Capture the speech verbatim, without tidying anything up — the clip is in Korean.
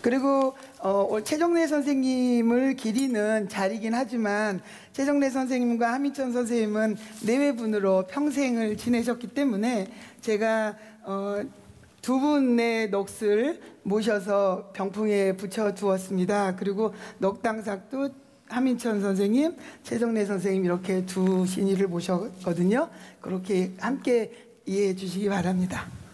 그리고 어, 최정래 선생님을 기리는 자리긴 하지만 최정래 선생님과 하민천 선생님은 내외분으로 평생을 지내셨기 때문에 제가 어, 두 분의 넋을 모셔서 병풍에 붙여두었습니다. 그리고 넋당삭도 하민천 선생님, 최정래 선생님 이렇게 두 신이를 모셨거든요. 그렇게 함께 이해해 주시기 바랍니다.